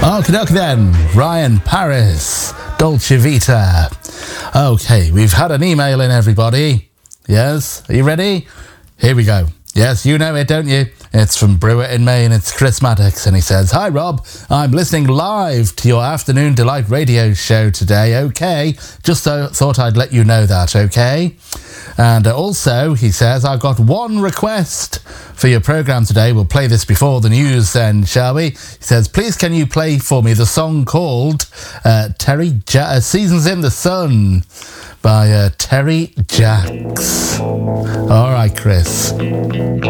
Okie dokie then, Ryan Paris, Dolce Vita. Okay, we've had an email in, everybody. Yes, are you ready? Here we go. Yes, you know it, don't you? It's from Brewer in Maine. It's Chris Maddox, and he says, "Hi, Rob. I'm listening live to your Afternoon Delight radio show today, okay? Just thought I'd let you know that, okay? And also, he says, I've got one request for your programme today. We'll play this before the news then, shall we? He says, please can you play for me the song called Seasons in the Sun by Terry Jacks. All right, Chris.